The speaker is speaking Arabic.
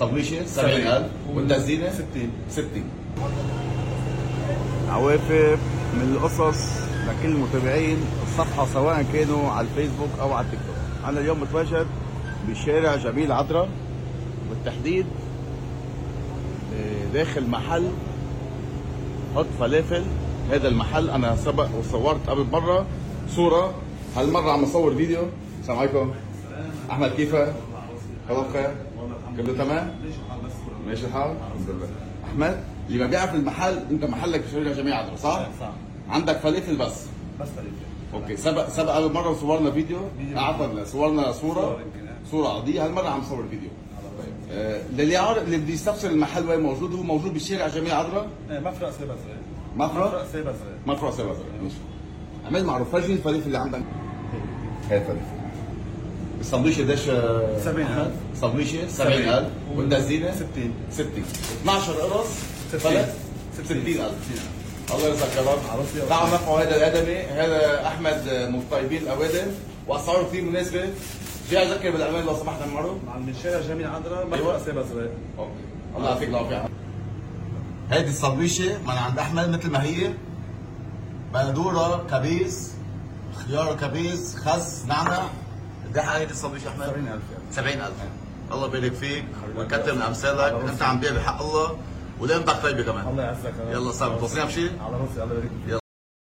صبيشه 70000 والتزيينه 60. عوافر من القصص لكل المتابعين الصفحة سواء كانوا على الفيسبوك أو على التيك توك. أنا اليوم متواجد بشارع جميل عذرا، بالتحديد داخل محل حط فلافل. هذا المحل أنا سبق وصورت قبل مرة صورة، هالمرة عم أصور فيديو. السلام عليكم. أحمد كيفك؟ خلاص بخير؟ كله تمام؟ ماشي الحال؟ الحمد لله. أحمد اللي ببيعها في المحل، أنت محلك في شارع جميل عذرا صح؟ صح. عندك فلافل بس فلافل. اوكي. سبق اول مره صورنا فيديو، عفوا صورنا صوره عاديه. هالمره عم نصور فيديو. اللي بده يستفسر المحل وين موجود، هو موجود بالشارع جميل عذرا، مفرق سيبا صغير. مفرق سيبا صغير. ماشي. عمل معروف. فرجي الفلافل اللي عندك. هاي الفلافل. السندويشه قديش؟ 70000. سندويشه 70000 والتزيينه 60. 12 قرص فلت 60000. الله يرزقك يا رب. تعالوا نرفعوا هذا الادمي. هذا احمد من طيبين الاوادم واسعاره كثير مناسبه. جاي اذكر بالامان لو سمحت معروف. من شارع جميل عذرا مفرق سيبا صغير. اوكي. الله يعطيك العافيه. هيدي السندويشه من عند احمد مثل ما هي، بندوره كبيس، خيار كبيس، خس، نعنع. قد ايه هيدي السندويشه احمد؟ 70000. 70000. الله يبارك فيك ويكثر من امثالك. انت عم بيع بحق الله ولقيمتك طيبه كمان. الله يعزك. يلا صار توصينا بشيء؟ على راسي. الله يبارك فيك. يلا.